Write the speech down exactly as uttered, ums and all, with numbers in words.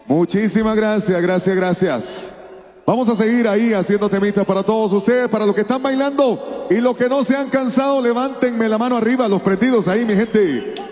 Muchísimas gracias, gracias, gracias. Vamos a seguir ahí haciendo temitas para todos ustedes, para los que están bailando y los que no se han cansado, levántenme la mano arriba, los prendidos ahí, mi gente.